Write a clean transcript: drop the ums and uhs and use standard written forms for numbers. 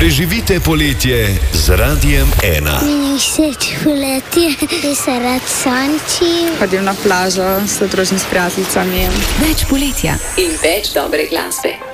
Preživite poletje z Radiem 1. Meni všeč poletje, da se rad sončim. Hodim na plažo s družinami, s prijateljicami. Več poletja in več dobre glasbe.